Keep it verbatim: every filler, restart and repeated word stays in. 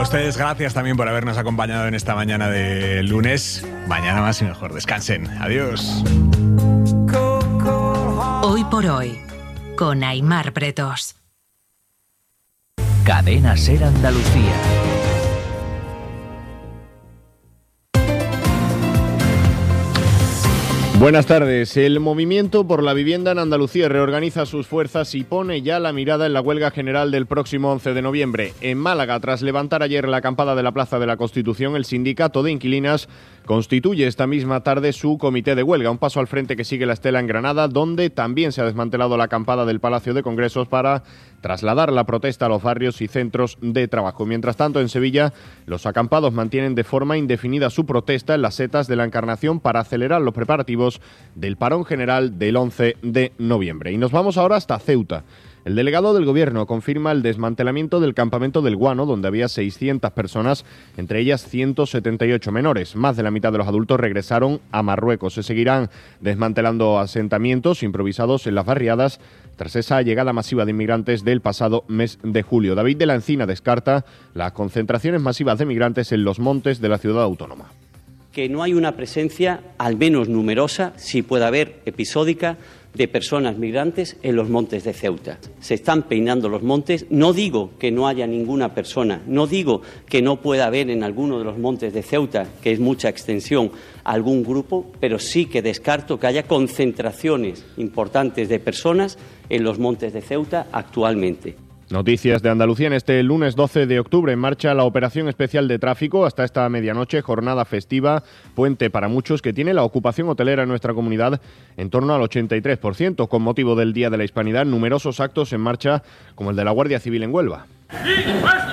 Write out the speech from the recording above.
ustedes gracias también por habernos acompañado en esta mañana de lunes. Mañana más y mejor. Descansen. Adiós. Hoy por hoy, con Aimar Pretos. Cadena Ser Andalucía. Buenas tardes. El Movimiento por la Vivienda en Andalucía reorganiza sus fuerzas y pone ya la mirada en la huelga general del próximo once de noviembre. En Málaga, tras levantar ayer la acampada de la Plaza de la Constitución, el sindicato de inquilinas constituye esta misma tarde su comité de huelga, un paso al frente que sigue la estela en Granada, donde también se ha desmantelado la acampada del Palacio de Congresos para trasladar la protesta a los barrios y centros de trabajo. Mientras tanto, en Sevilla, los acampados mantienen de forma indefinida su protesta en las setas de la Encarnación para acelerar los preparativos del parón general del once de noviembre. Y nos vamos ahora hasta Ceuta. El delegado del Gobierno confirma el desmantelamiento del campamento del Guano, donde había seiscientas personas, entre ellas ciento setenta y ocho menores. Más de la mitad de los adultos regresaron a Marruecos. Se seguirán desmantelando asentamientos improvisados en las barriadas tras esa llegada masiva de inmigrantes del pasado mes de julio. David de la Encina descarta las concentraciones masivas de migrantes en los montes de la ciudad autónoma. Que no hay una presencia, al menos numerosa, si puede haber episódica, de personas migrantes en los montes de Ceuta. Se están peinando los montes. No digo que no haya ninguna persona, no digo que no pueda haber en alguno de los montes de Ceuta, que es mucha extensión, algún grupo, pero sí que descarto que haya concentraciones importantes de personas en los montes de Ceuta actualmente. Noticias de Andalucía. En este lunes doce de octubre en marcha la operación especial de tráfico hasta esta medianoche, jornada festiva, puente para muchos, que tiene la ocupación hotelera en nuestra comunidad en torno al ochenta y tres por ciento. Con motivo del Día de la Hispanidad, numerosos actos en marcha como el de la Guardia Civil en Huelva.